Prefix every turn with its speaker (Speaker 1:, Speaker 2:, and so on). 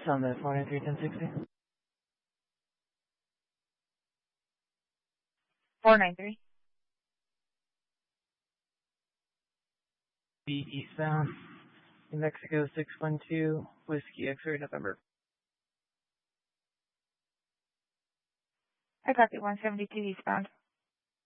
Speaker 1: Summit 493-1060.
Speaker 2: 493.
Speaker 1: Be eastbound. New Mexico 612, Whiskey X-ray November.
Speaker 2: I copy 172 eastbound.